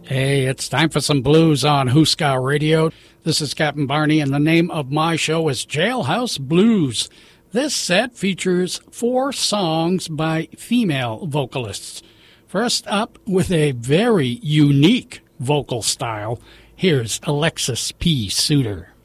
Hey, it's time for some blues on Hooskow Radio. This is Captain Barney, and the name of my show is Jailhouse Blues. This set features 4 songs by female vocalists. First up, with a very unique vocal style, here's Alexis P. Suter.